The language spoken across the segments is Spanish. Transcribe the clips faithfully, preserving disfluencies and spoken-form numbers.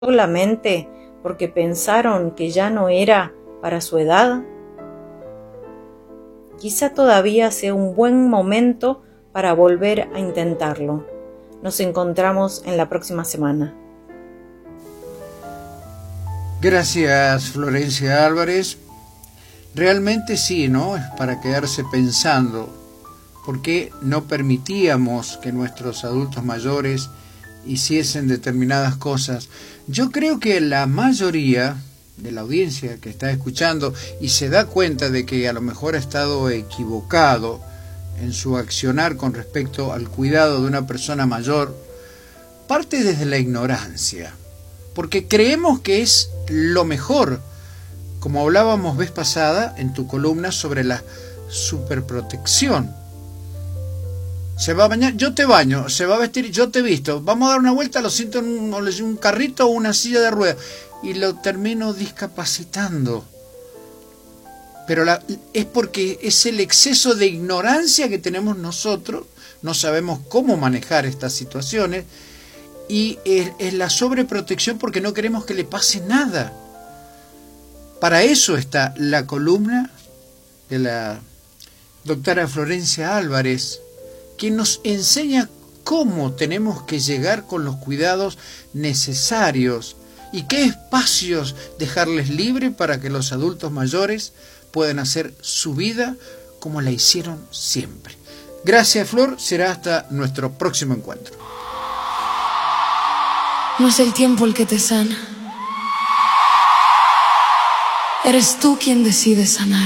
solamente porque pensaron que ya no era para su edad? Quizá todavía sea un buen momento para volver a intentarlo. Nos encontramos en la próxima semana. Gracias, Florencia Álvarez. Realmente sí, ¿no? Es para quedarse pensando. ¿Por qué no permitíamos que nuestros adultos mayores hiciesen determinadas cosas? Yo creo que la mayoría de la audiencia que está escuchando y se da cuenta de que a lo mejor ha estado equivocado en su accionar con respecto al cuidado de una persona mayor, parte desde la ignorancia, porque creemos que es lo mejor, como hablábamos vez pasada en tu columna sobre la superprotección. Se va a bañar, yo te baño, se va a vestir, yo te visto, vamos a dar una vuelta, lo siento en un, un carrito o una silla de ruedas, y lo termino discapacitando. Pero la, es porque es el exceso de ignorancia que tenemos nosotros, no sabemos cómo manejar estas situaciones, y es, es la sobreprotección porque no queremos que le pase nada. Para eso está la columna de la doctora Florencia Álvarez, que nos enseña cómo tenemos que llegar con los cuidados necesarios y qué espacios dejarles libre para que los adultos mayores puedan hacer su vida como la hicieron siempre. Gracias, Flor. Será hasta nuestro próximo encuentro. No es el tiempo el que te sana. Eres tú quien decide sanar.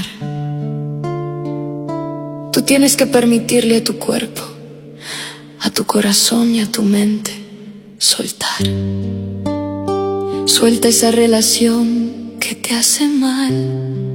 Tú tienes que permitirle a tu cuerpo, a tu corazón y a tu mente soltar. Suelta esa relación que te hace mal.